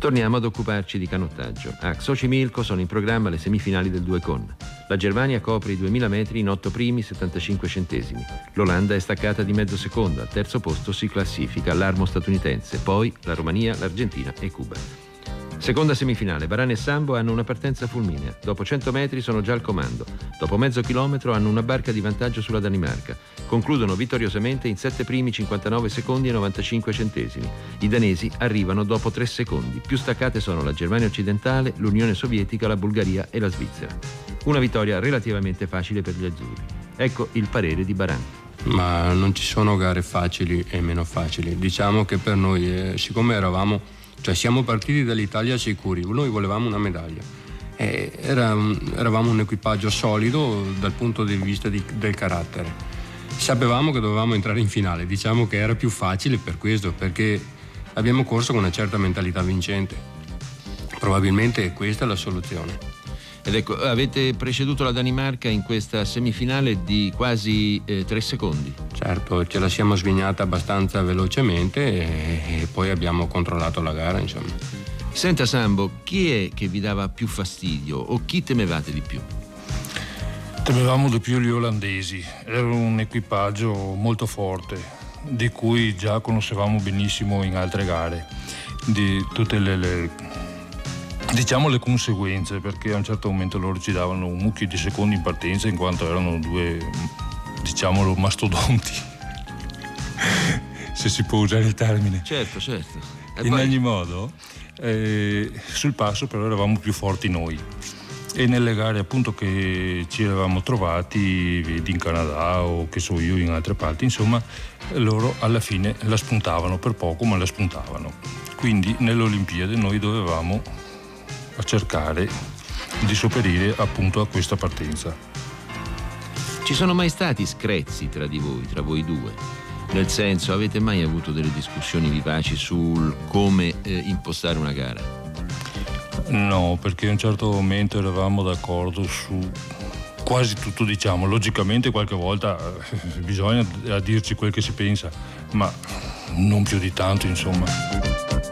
Torniamo ad occuparci di canottaggio. A Xochimilco sono in programma le semifinali del 2 con. La Germania copre i 2000 metri in 8 primi 75 centesimi. L'Olanda è staccata di mezzo secondo, al terzo posto si classifica l'Armo statunitense, poi la Romania, l'Argentina e Cuba. Seconda semifinale, Varane e Sambo hanno una partenza fulminea. Dopo 100 metri sono già al comando. Dopo mezzo chilometro hanno una barca di vantaggio sulla Danimarca. Concludono vittoriosamente in 7 primi 59 secondi e 95 centesimi. I danesi arrivano dopo 3 secondi. Più staccate sono la Germania occidentale, l'Unione Sovietica, la Bulgaria e la Svizzera. Una vittoria relativamente facile per gli azzurri. Ecco il parere di Baran. Ma non ci sono gare facili e meno facili. Diciamo che per noi, siccome siamo partiti dall'Italia sicuri, noi volevamo una medaglia. Eravamo un equipaggio solido dal punto di vista del carattere. Sapevamo che dovevamo entrare in finale, diciamo che era più facile per questo, perché abbiamo corso con una certa mentalità vincente. Probabilmente questa è la soluzione. Ed ecco, avete preceduto la Danimarca in questa semifinale di quasi 3 secondi. Certo, ce la siamo svignata abbastanza velocemente e poi abbiamo controllato la gara, insomma. Senta Sambo, chi è che vi dava più fastidio o chi temevate di più? Temevamo di più gli olandesi. Era un equipaggio molto forte, di cui già conoscevamo benissimo in altre gare, di tutte le conseguenze, perché a un certo momento loro ci davano un mucchio di secondi in partenza, in quanto erano due, mastodonti, se si può usare il termine. Certo. In ogni modo, sul passo però eravamo più forti noi, e nelle gare appunto che ci eravamo trovati, vedi in Canada o che so io in altre parti, insomma, loro alla fine la spuntavano, per poco ma la spuntavano. Quindi nelle Olimpiadi noi dovevamo a cercare di sopperire appunto a questa partenza. Ci sono mai stati screzi tra voi due? Nel senso, avete mai avuto delle discussioni vivaci sul come impostare una gara? No, perché a un certo momento eravamo d'accordo su quasi tutto, diciamo. Logicamente qualche volta bisogna dirci quel che si pensa, ma non più di tanto, insomma.